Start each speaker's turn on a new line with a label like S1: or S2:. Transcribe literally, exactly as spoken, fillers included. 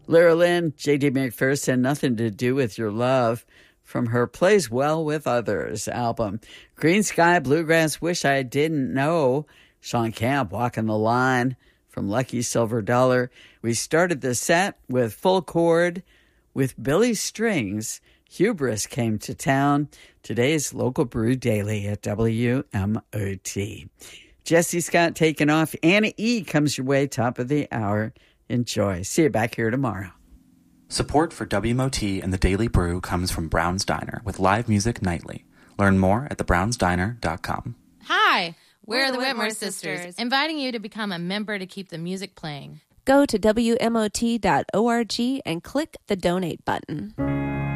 S1: Lyra Lynn, J D McPherson, Nothing to Do with Your Love, from her Plays Well with Others album. Green Sky Bluegrass, Wish I Didn't Know. Sean Camp, Walking the Line, from Lucky Silver Dollar. We started the set with Full Chord with Billy Strings. Hubris came to town. Today's Local Brew Daily at W M O T. Jesse Scott taking off. Anna E. comes your way, top of the hour. Enjoy. See you back here tomorrow.
S2: Support for W M O T and the Daily Brew comes from Brown's Diner with live music nightly. Learn more at the browns diner dot com.
S3: Hi, we're, we're the Whitmore, Whitmore sisters, sisters, inviting you to become a member to keep the music playing.
S4: Go to W M O T dot org and click the donate button.